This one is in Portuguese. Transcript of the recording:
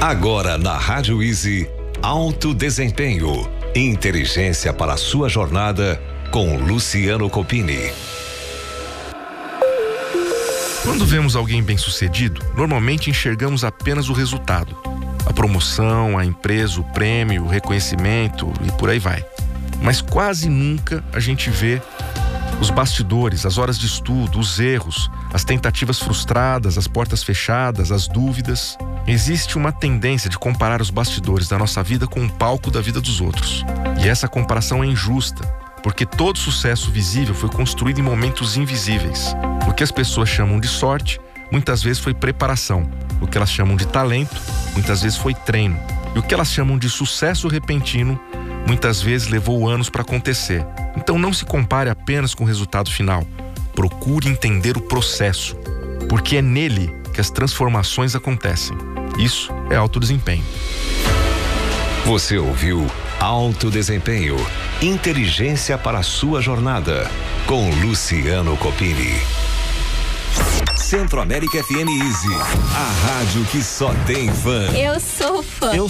Agora na Rádio Easy, Alto Desempenho. Inteligência para a sua jornada com Luciano Copini. Quando vemos alguém bem-sucedido, normalmente enxergamos apenas o resultado. A promoção, a empresa, o prêmio, o reconhecimento e por aí vai. Mas quase nunca a gente vê os bastidores, as horas de estudo, os erros, as tentativas frustradas, as portas fechadas, as dúvidas. Existe uma tendência de comparar os bastidores da nossa vida com o palco da vida dos outros. E essa comparação é injusta, porque todo sucesso visível foi construído em momentos invisíveis. O que as pessoas chamam de sorte, muitas vezes foi preparação. O que elas chamam de talento, muitas vezes foi treino. E o que elas chamam de sucesso repentino, muitas vezes levou anos para acontecer. Então não se compare apenas com o resultado final. Procure entender o processo, porque é nele que as transformações acontecem. Isso é alto desempenho. Você ouviu Alto Desempenho. Inteligência para a sua jornada com Luciano Copini. Centro América FM Easy, a rádio que só tem fã. Eu sou fã.